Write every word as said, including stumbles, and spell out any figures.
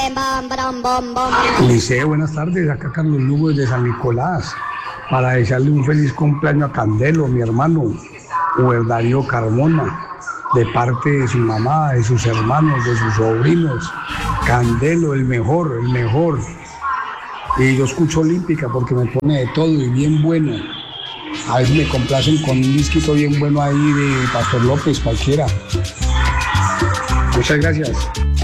Liceo, buenas tardes, acá Carlos Lugo desde San Nicolás, para desearle un feliz cumpleaños a Candelo, mi hermano, Uber Darío Carmona, de parte de su mamá, de sus hermanos, de sus sobrinos. Candelo, el mejor, el mejor. Y yo escucho Olímpica porque me pone de todo y bien bueno. A veces me complacen con un disquito bien bueno ahí de Pastor López, cualquiera. Muchas gracias.